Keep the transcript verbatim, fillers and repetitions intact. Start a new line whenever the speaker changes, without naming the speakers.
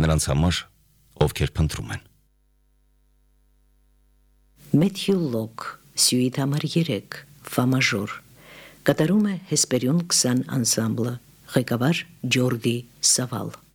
նրանց համար, ովքեր փնտրում են։
Մեթյու Լոկ, սյուիթ համար երեք, ֆա մաժոր, կատարում է Հեսպերիոն քսան անսամբլը, ղեկավար Ջորդի Սավալ։